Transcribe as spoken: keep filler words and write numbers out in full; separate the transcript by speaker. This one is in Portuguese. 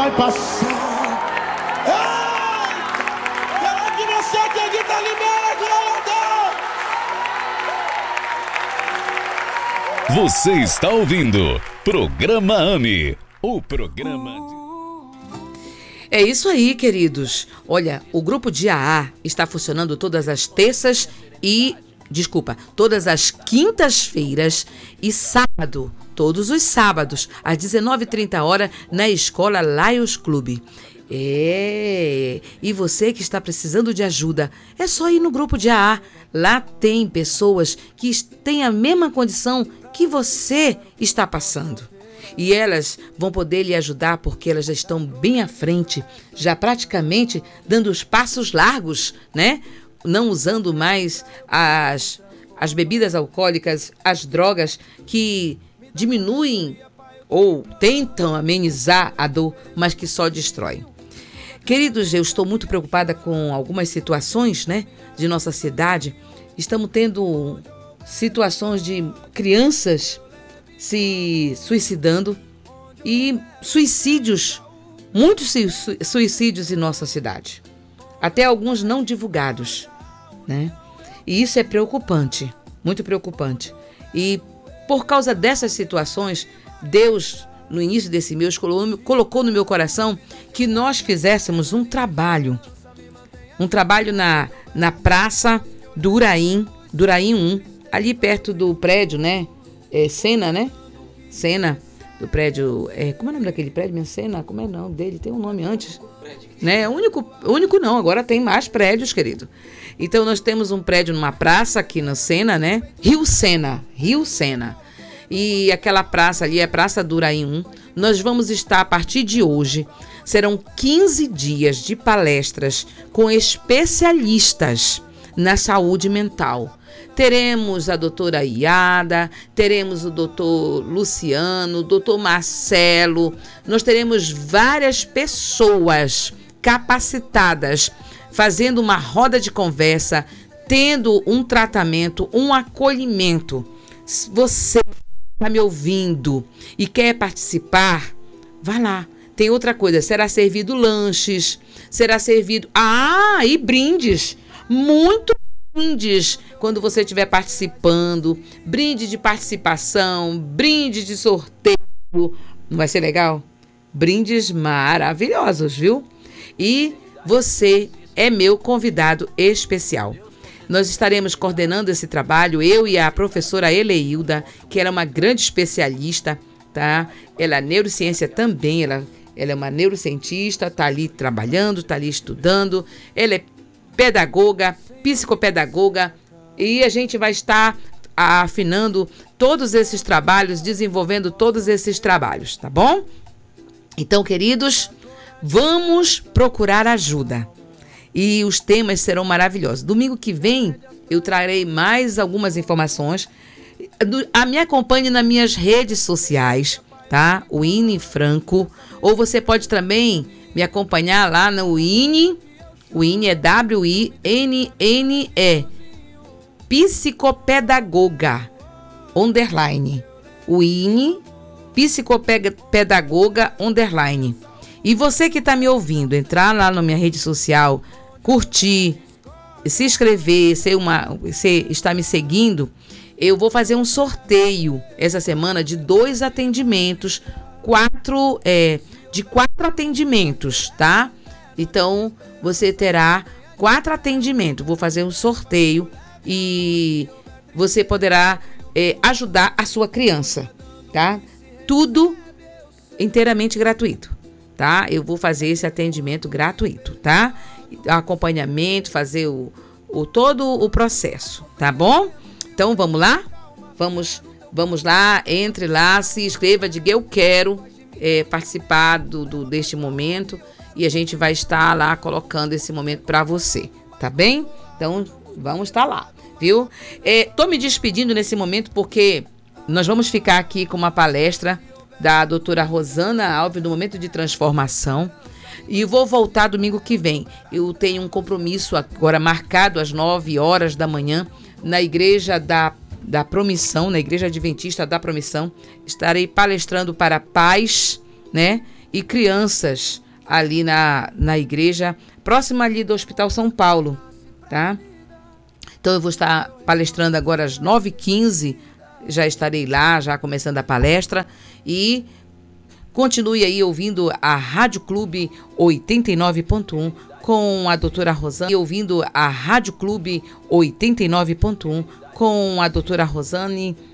Speaker 1: vai passar. Ei! Será que você acredita? Libera, glória a Deus!
Speaker 2: Você está ouvindo Programa AME, o programa de...
Speaker 3: É isso aí, queridos. Olha, o grupo de A A está funcionando todas as terças e... Desculpa, todas as quintas-feiras e sábado, todos os sábados, às dezenove e trinta horas, na Escola Lions Club. É, e você que está precisando de ajuda, é só ir no grupo de A A. Lá tem pessoas que têm a mesma condição que você está passando. E elas vão poder lhe ajudar porque elas já estão bem à frente, já praticamente dando os passos largos, né? Não usando mais as, as bebidas alcoólicas, as drogas que diminuem ou tentam amenizar a dor, mas que só destroem. Queridos, eu estou muito preocupada com algumas situações, né, de nossa cidade. Estamos tendo situações de crianças se suicidando e suicídios, muitos suicídios em nossa cidade. Até alguns não divulgados, né? E isso é preocupante, muito preocupante. E por causa dessas situações, Deus, no início desse mês, colocou no meu coração que nós fizéssemos um trabalho, um trabalho na, na Praça do Uraim, do Uraim um, ali perto do prédio, né? É, Sena, né? Sena, do prédio... É, como é o nome daquele prédio, minha Sena? Como é o nome dele? Tem um nome antes. Né? O único, único não, agora tem mais prédios, querido. Então nós temos um prédio numa praça aqui na Sena, né? Rio Sena, Rio Sena. E aquela praça ali é Praça do Uraim um. Nós vamos estar, a partir de hoje, serão quinze dias de palestras com especialistas na saúde mental. Teremos a doutora Iada, teremos o doutor Luciano, o doutor Marcelo. Nós teremos várias pessoas capacitadas, fazendo uma roda de conversa, tendo um tratamento, um acolhimento. Se você está me ouvindo e quer participar, vá lá. Tem outra coisa, será servido lanches, será servido... Ah, e brindes, muito brindes quando você estiver participando, brinde de participação, brinde de sorteio, não vai ser legal? Brindes maravilhosos, viu? E você é meu convidado especial. Nós estaremos coordenando esse trabalho, eu e a professora Eleilda, que era uma grande especialista, tá? Ela é neurociência também, ela, ela é uma neurocientista, tá ali trabalhando, tá ali estudando, ela é pedagoga, psicopedagoga, e a gente vai estar afinando todos esses trabalhos, desenvolvendo todos esses trabalhos, tá bom? Então, queridos, vamos procurar ajuda. E os temas serão maravilhosos. Domingo que vem, eu trarei mais algumas informações. A me acompanhe nas minhas redes sociais, tá? O Ine Franco. Ou você pode também me acompanhar lá no Ine. O Ine é W I N N E. Psicopedagoga. Underline. O Ine, Psicopedagoga, underline. E você que está me ouvindo, entrar lá na minha rede social, curtir, se inscrever, ser uma, ser, estar me seguindo, eu vou fazer um sorteio essa semana de dois atendimentos, quatro, é, de quatro atendimentos, tá? Então, você terá quatro atendimentos. Vou fazer um sorteio e você poderá é, ajudar a sua criança, tá? Tudo inteiramente gratuito, tá? Eu vou fazer esse atendimento gratuito, tá? Acompanhamento, fazer o, o todo o processo, tá bom? Então vamos lá? Vamos, vamos lá, entre lá, se inscreva, diga eu quero é, participar do, do, deste momento e a gente vai estar lá colocando esse momento para você, tá bem? Então vamos estar lá, viu? É, tô me despedindo nesse momento porque nós vamos ficar aqui com uma palestra da doutora Rosana Alves do Momento de Transformação. E vou voltar domingo que vem. Eu tenho um compromisso agora marcado às nove horas da manhã na Igreja da, da Promissão, na Igreja Adventista da Promissão. Estarei palestrando para pais, né? e crianças ali na, na igreja, próxima ali do Hospital São Paulo, tá? Então eu vou estar palestrando agora às nove e quinze, já estarei lá, já começando a palestra, e continue aí ouvindo a Rádio Clube oitenta e nove ponto um com a doutora Rosane, e ouvindo a Rádio Clube oitenta e nove ponto um com a doutora Rosane